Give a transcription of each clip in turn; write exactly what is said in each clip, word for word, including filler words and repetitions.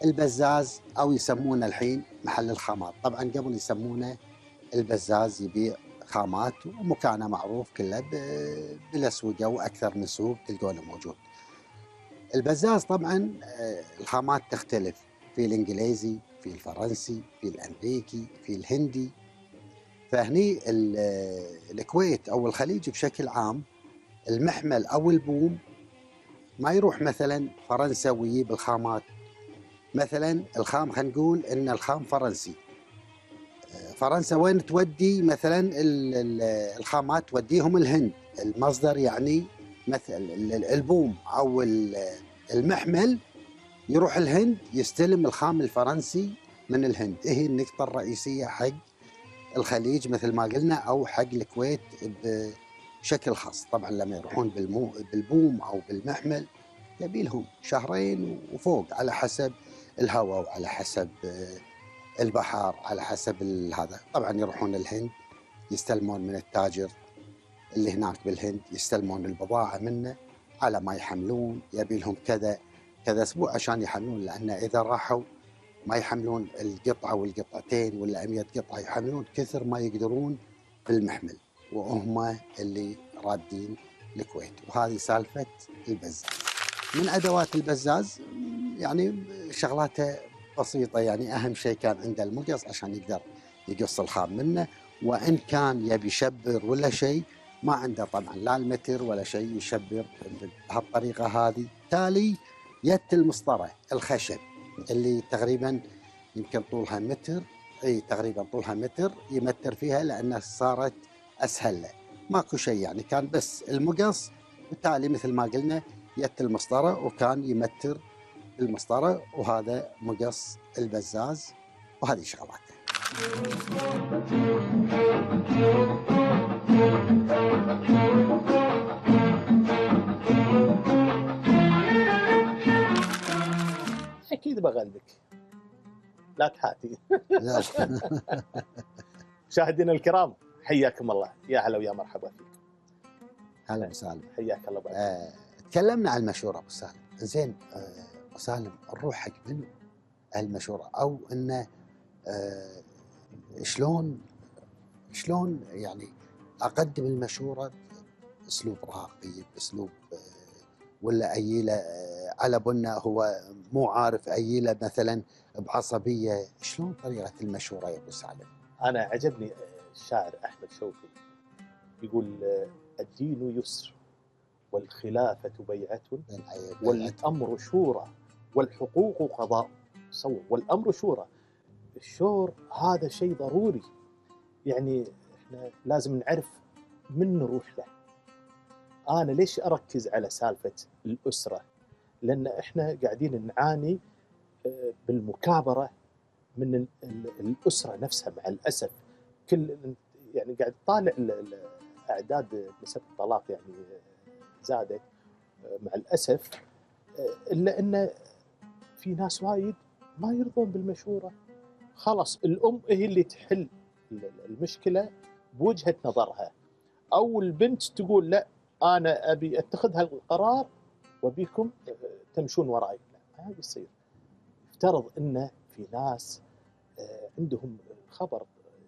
البزاز أو يسمونه الحين محل الخامات. طبعا قبل يسمونه البزاز يبيع خامات ومكانه معروف كله بالأسوقة وأكثر من سوق تلقونه موجود. البزاز طبعا آه، الخامات تختلف، في الإنجليزي، في الفرنسي، في الأمريكي، في الهندي. فهني الكويت أو الخليج بشكل عام المحمل أو البوم ما يروح مثلا فرنسا ويجيب الخامات. مثلا الخام، خلينا نقول ان الخام فرنسي، فرنسا وين تودي مثلا الخامات؟ توديهم الهند. المصدر يعني مثل البوم او المحمل يروح الهند يستلم الخام الفرنسي من الهند. هي النقطة الرئيسية حق الخليج مثل ما قلنا، او حق الكويت بشكل خاص. طبعا لما يروحون بالبوم او بالمحمل يبي لهم شهرين وفوق على حسب الهواء وعلى حسب البحر على حسب هذا. طبعا يروحون الهند يستلمون من التاجر اللي هناك بالهند، يستلمون البضاعة منه على ما يحملون. يبي لهم كذا كذا اسبوع عشان يحملون، لان اذا راحوا ما يحملون القطعة والقطعتين ولا مئة قطعة، يحملون كثر ما يقدرون بالمحمل، وهم اللي رادين الكويت. وهذه سالفة البزاز. من أدوات البزاز يعني شغلاته بسيطة، يعني أهم شيء كان عنده المقص عشان يقدر يقص الخام منه، وإن كان يبي يشبر ولا شيء ما عنده طبعا لا المتر ولا شيء يشبر بهالطريقة هذه. تالي يد المسطرة الخشب اللي تقريبا يمكن طولها متر، اي تقريبا طولها متر، يمتر فيها لأنها صارت أسهل له. ماكو شيء يعني، كان بس المقص. بالتالي مثل ما قلنا يد المسطرة، وكان يمتر المسطرة، وهذا مقص البزاز. وهذه شغلاته. اكيد بغلبك، لا تحاتي. مشاهدينا الكرام حياكم الله، يا هلا ويا مرحبا فيك. هلا ابو سالم، حياك الله. آه، تكلمنا عن المشوره ابو سالم. زين آه، ابو سالم نروح حق منو المشوره، او انه آه شلون شلون يعني اقدم المشوره باسلوب راقي، باسلوب آه ولا ايله آه على بنا هو مو عارف ايله مثلا بعصبيه. شلون طريقه المشوره يا ابو سالم؟ انا عجبني الشاعر احمد شوقي يقول الدين يسر والخلافه بيعه والامر شورى والحقوق قضاء. صور والامر شورى، الشور هذا شيء ضروري. يعني احنا لازم نعرف من نروح له. انا ليش اركز على سالفه الاسره؟ لان احنا قاعدين نعاني بالمكابره من الاسره نفسها مع الاسف. كل يعني قاعد طالع اعداد نسب الطلاق يعني زادت مع الاسف، الا ان في ناس وايد ما يرضون بالمشوره. خلاص الام هي اللي تحل المشكله بوجهه نظرها، او البنت تقول لا انا ابي اتخذ هالقرار وابيكم تمشون وراي. لا ما يصير. افترض ان في ناس عندهم الخبر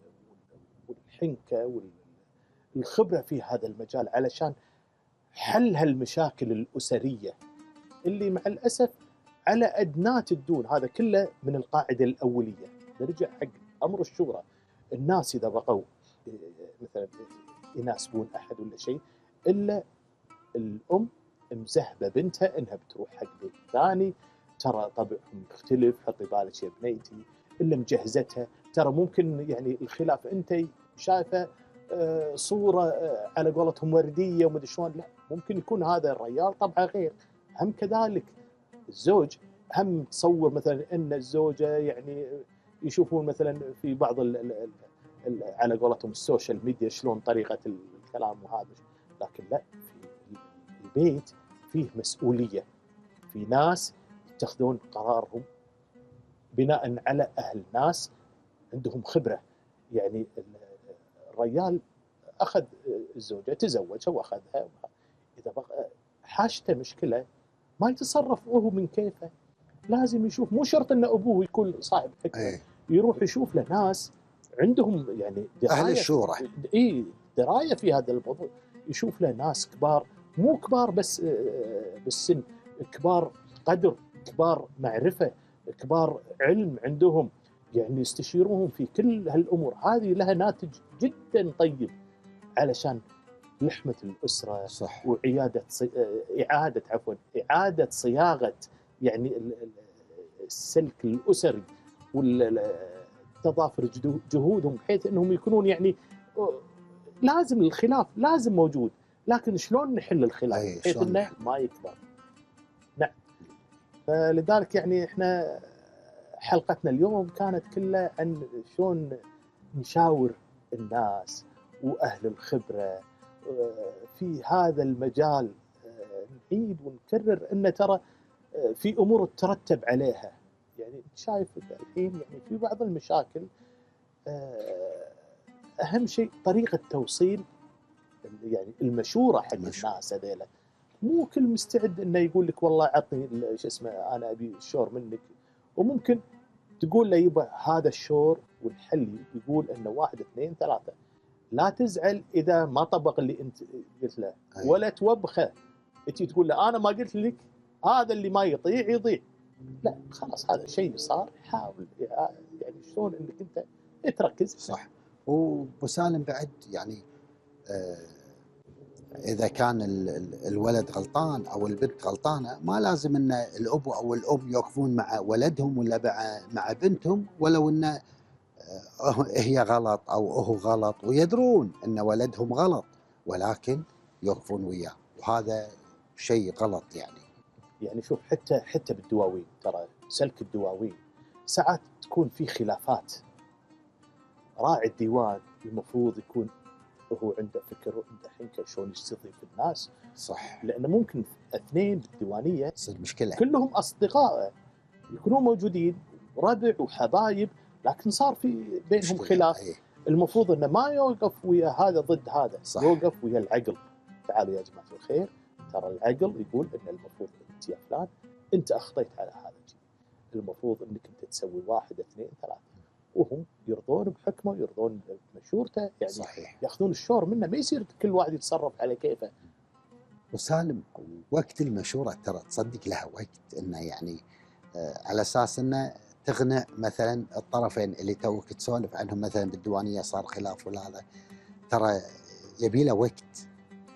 والحنكه والخبره في هذا المجال علشان حل هالمشاكل الاسريه اللي مع الاسف على ادنات الدون. هذا كله من القاعده الاوليه. نرجع حق امر الشورى. الناس اذا بقوا مثلا يناسبون احد ولا شيء، الا الام مزهبه بنتها انها بتروح حق بيت ثاني، ترى طبعهم مختلف، حطي بالك يا بنيتي، الا مجهزتها. ترى ممكن يعني الخلاف انت شايفه صوره على قولتهم ورديه ومدري شلون، لا ممكن يكون هذا الرجال طبعه غير. هم كذلك الزوج، هم تصور مثلا ان الزوجه يعني يشوفون مثلا في بعض ال ال ال على قولتهم السوشيال ميديا شلون طريقه الكلام وهذا، لكن لا، في البيت فيه مسؤوليه. في ناس يتخذون قرارهم بناء على اهل ناس عندهم خبره. يعني الرجال اخذ الزوجه، تزوجها واخذها، اذا بقى حاشته مشكله ما يتصرف وهو من كيفه، لازم يشوف، مو شرط ان ابوه يكون صاحب حكمه، اي يروح يشوف له ناس عندهم يعني درايه، اهل الشورى. اي درايه في هذا الموضوع، يشوف له ناس كبار، مو كبار بس آه، بالسن، كبار قدر، كبار معرفه، كبار علم عندهم، يعني يستشيروهم في كل هالامور هذه، لها ناتج جدا طيب علشان لحمه الاسره صح. واعاده صي... اعاده عفوا اعاده صياغه يعني ال- ال- السلك الاسري والتضافر جدو- جهودهم، بحيث انهم يكونون يعني لازم الخلاف لازم موجود، لكن شلون نحل الخلاف اي بحيث شلون انه نحل. ما يكبر. نعم. فلذلك يعني احنا حلقتنا اليوم كانت كلها عن شلون نشاور الناس واهل الخبره آه، في هذا المجال، آه، نعيد ونكرر ان ترى آه، في امور تترتب عليها. يعني انت شايف الحين يعني في بعض المشاكل آه، اهم شيء طريقه توصيل يعني المشوره حق المشورة. الناس هذيلا. مو كل مستعد انه يقول لك والله عطني ال- شو اسمه انا ابي الشور منك، وممكن تقول له يبا هذا الشور والحل يقول انه واحد اثنين ثلاثه، لا تزعل اذا ما طبق اللي انت قلت له، أي. ولا توبخه انت تقول له انا ما قلت لك هذا اللي ما يطيع يضيع، لا خلاص هذا شيء صار، حاول يعني شلون انك انت تركز. صح. وابو سالم بعد يعني آه اذا كان ال- ال- الولد غلطان او البنت غلطانه، ما لازم ان الاب او الام يوقفون مع ولدهم ولا مع مع بنتهم ولو ان آه، هي غلط او هو غلط، ويدرون ان ولدهم غلط، ولكن يوقفون وياه، وهذا شيء غلط يعني. يعني شوف حتى حتى بالدواوين، ترى سلك الدواوين ساعات تكون في خلافات، راعي الديوان المفروض يكون هو عنده فكر وعنده حنكه شلون يستضيف الناس، صح. لانه ممكن اثنين بالديوانيه تصير مشكله. كلهم اصدقاء يكونون موجودين ربع وحبايب، لكن صار في بينهم مشكلة. خلاف، أي. المفروض انه ما يوقف ويا هذا ضد هذا، صح. يوقف ويا العقل. تعالوا يا جماعه الخير، ترى العقل يقول ان المفروض انت يا فلان انت اخطيت على هذا الشيء، المفروض انك انت تسوي واحد اثنين ثلاثه، وهم يرضون بحكمه يرضون بمشورته، يعني صحيح. ياخذون الشور منه، ما يصير كل واحد يتصرف على كيفه. وسالم وقت المشورة ترى تصدق لها وقت، انه يعني آه، على اساس انه تقنع مثلا الطرفين اللي توك تسولف عنهم، مثلا بالديوانية صار خلاف ولا هذا، ترى يبي له وقت،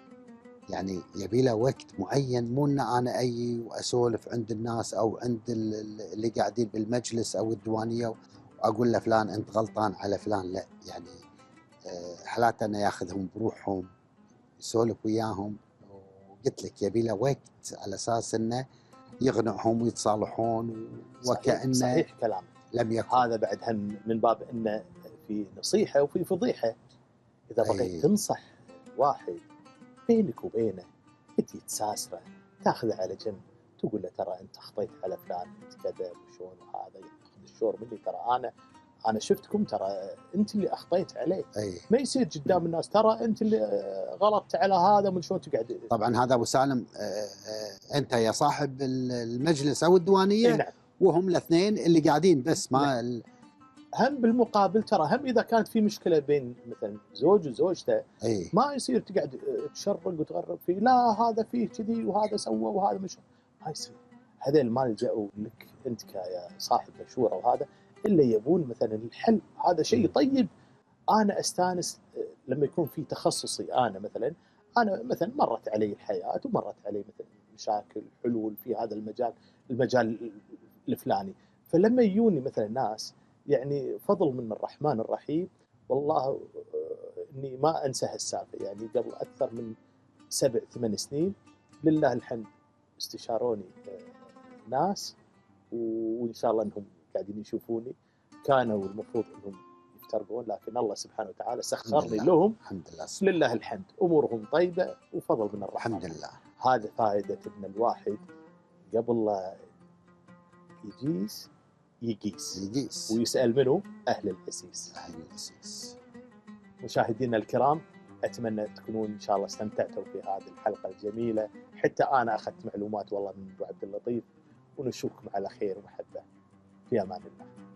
يعني يبي له وقت معين، مو ان انا اجي واسولف عند الناس او عند ال- ال- اللي قاعدين بالمجلس او الديوانية واقول له فلان انت غلطان على فلان، لا يعني آه، حالاته انه ياخذهم بروحهم يسولف وياهم، وقلت لك يبي له وقت على اساس انه يقنعهم ويتصالحون وكانه صحيح, صحيح كلامك. لم يكن. هذا بعد هم من باب انه في نصيحه وفي فضيحه. اذا بغيت أي. تنصح واحد بينك وبينه انت تساسره، تاخذه على جنب، تقول له ترى انت اخطيت على فلان، انت كذا وشون وهذا، ياخذ الشور مني، ترى انا انا شفتكم، ترى انت اللي اخطيت عليه. أي. ما يصير قدام الناس ترى انت اللي غلطت على هذا، من شلون تقعد. طبعا هذا ابو سالم آه، آه، انت يا صاحب المجلس او الديوانيه، نعم. وهم الاثنين اللي قاعدين بس ما نعم. ال... هم بالمقابل ترى هم اذا كانت في مشكله بين مثلا زوج وزوجته، اي. ما يصير تقعد تشرق وتغرب فيه، لا هذا فيه كذي وهذا سوى وهذا مش، ما يصير. هذول ما لجأوا لك انت كيا صاحب مشوره وهذا، الا يبون مثلا الحل. هذا شيء طيب. انا استانس لما يكون في تخصصي، انا مثلا انا مثلا مرت علي الحياه ومرت علي مثلا مشاكل حلول في هذا المجال، المجال الفلاني، فلما يجوني مثلا ناس، يعني فضل من الرحمن الرحيم، والله اني ما انسى هالسالفه، يعني قبل اكثر من سبع ثمان سنين لله الحمد استشاروني ناس، وان شاء الله انهم قاعدين يشوفوني، كانوا المفروض انهم يفترقون، لكن الله سبحانه وتعالى سخرني لهم، الحمد لله. لله الحمد، امورهم طيبه وفضل من الرحمن. الحمد لله. هذا فائده ان الواحد قبل لا يجيس يقيس يقيس ويسال منه اهل الاسيس. اهل الاسيس. مشاهدينا الكرام، اتمنى تكونون ان شاء الله استمتعتوا في هذه الحلقه الجميله، حتى انا اخذت معلومات والله من ابو عبد اللطيف، ونشوفكم على خير ومحبة. في أمان الله.